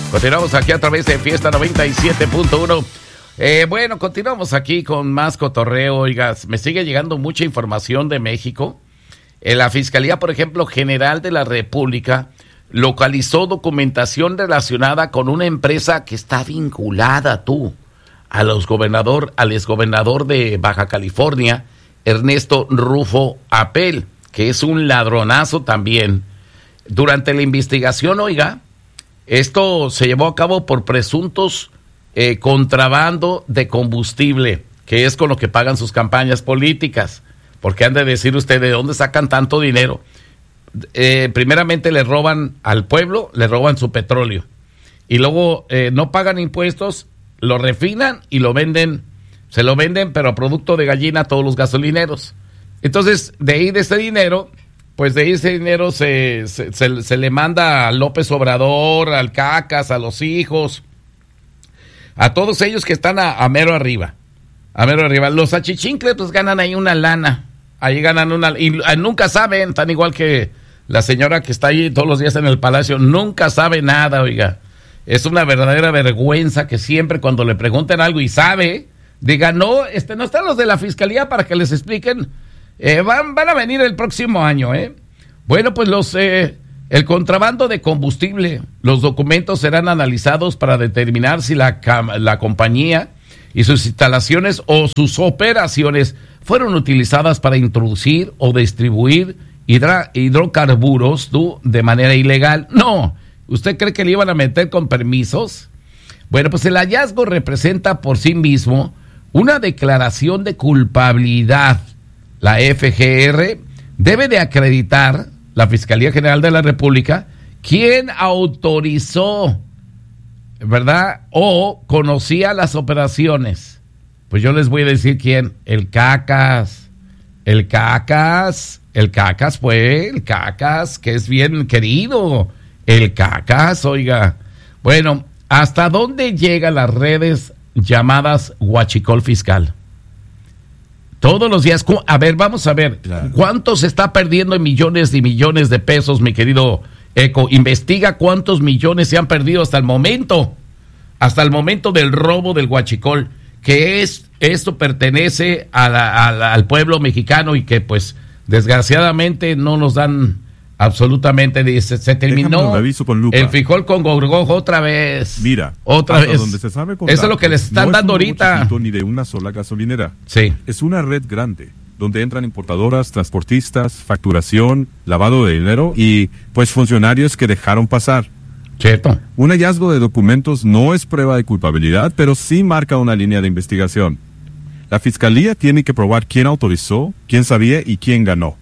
Continuamos aquí a través de Fiesta 97.1. Bueno, continuamos aquí con más cotorreo. Oigas, me sigue llegando mucha información de México. La Fiscalía, por ejemplo, General de la República localizó documentación relacionada con una empresa que está vinculada, al exgobernador de Baja California, Ernesto Rufo Apel, que es un ladronazo también. Durante la investigación, oiga, esto se llevó a cabo por presuntos contrabando de combustible, que es con lo que pagan sus campañas políticas. Porque han de decir usted, ¿de dónde sacan tanto dinero? Primeramente le roban al pueblo, le roban su petróleo. Y luego no pagan impuestos, lo refinan y lo venden, se lo venden, pero a producto de gallina a todos los gasolineros. Entonces, de ahí de ese dinero, pues de ahí ese dinero se le manda a López Obrador, al Cacas, a los hijos, a todos ellos que están a mero arriba. A mero arriba. Los achichincles pues ganan ahí una lana. Ahí ganan y nunca saben, tan igual que la señora que está ahí todos los días en el palacio, nunca sabe nada, oiga. Es una verdadera vergüenza que siempre cuando le pregunten algo y sabe, digan, no están los de la fiscalía para que les expliquen. Van a venir el próximo año, Bueno, pues el contrabando de combustible, los documentos serán analizados para determinar si la compañía y sus instalaciones o sus operaciones fueron utilizadas para introducir o distribuir hidrocarburos de manera ilegal. No, ¿usted cree que le iban a meter con permisos? Bueno, pues el hallazgo representa por sí mismo una declaración de culpabilidad. La FGR debe de acreditar, la Fiscalía General de la República, quién autorizó, ¿verdad? O conocía las operaciones. Pues yo les voy a decir quién. El Cacas, que es bien querido. El Cacas, oiga. Bueno, ¿hasta dónde llegan las redes llamadas huachicol fiscal? Todos los días, a ver, vamos a ver, claro. ¿Cuánto se está perdiendo en millones y millones de pesos, mi querido Eco? Investiga cuántos millones se han perdido hasta el momento del robo del huachicol, que esto pertenece al pueblo mexicano y que pues desgraciadamente no nos dan absolutamente, se terminó el frijol con gorgojo otra vez. Mira, otra vez. Donde se sabe eso es lo que les están dando ahorita. No es ni de una sola gasolinera. Sí. Es una red grande donde entran importadoras, transportistas, facturación, lavado de dinero y pues funcionarios que dejaron pasar. Cierto. Un hallazgo de documentos no es prueba de culpabilidad, pero sí marca una línea de investigación. La fiscalía tiene que probar quién autorizó, quién sabía y quién ganó.